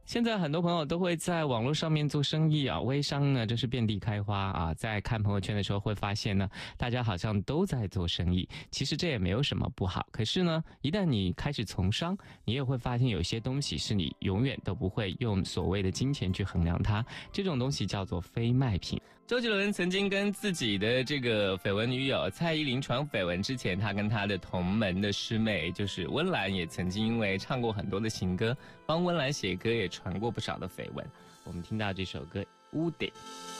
现在很多朋友都会在网络上面做生意啊，微商呢真是遍地开花啊。在看朋友圈的时候会发现呢，大家好像都在做生意，其实这也没有什么不好。可是呢，一旦你开始从商，你也会发现有些东西是你永远都不会用所谓的金钱去衡量它，这种东西叫做非卖品。周杰伦曾经跟自己的这个绯闻女友蔡依林传绯闻之前，他跟他的同门的师妹就是温岚也曾经因为唱过很多的情歌，帮温岚写歌也传过不少的绯闻。我们听到这首歌《屋顶》。